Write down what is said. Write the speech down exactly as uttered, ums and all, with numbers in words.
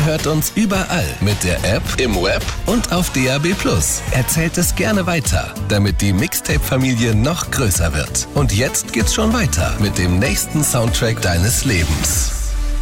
Ihr hört uns überall mit der App, im Web und auf D A B plus. Erzählt es gerne weiter, damit die Mixtape-Familie noch größer wird. Und jetzt geht's schon weiter mit dem nächsten Soundtrack deines Lebens.